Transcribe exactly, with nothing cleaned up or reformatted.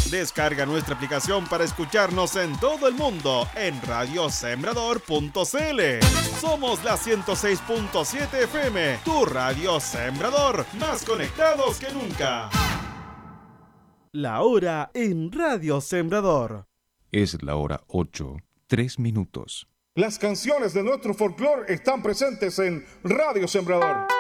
Descarga nuestra aplicación para escucharnos en todo el mundo en radio sembrador punto c l. Somos la ciento seis punto siete F M, tu radio Sembrador, más conectados que nunca. La hora en Radio Sembrador. Es la hora ocho, tres minutos. Las canciones de nuestro folclore están presentes en Radio Sembrador.